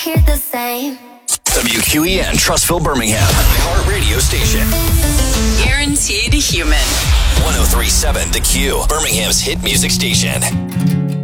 hear the same. WQEN Trustville, Birmingham, iHeart radio station. Guaranteed human. 1037 The Q, Birmingham's hit music station.